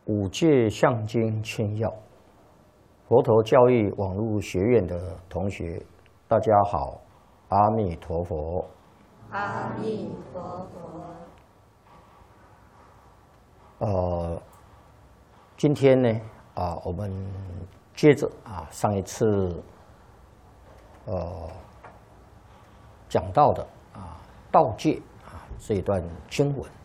五戒相经千要，佛陀教育网络学院的同学，大家好，阿弥陀佛。 阿弥陀佛。今天呢，我们接着上一次讲到的道戒这一段经文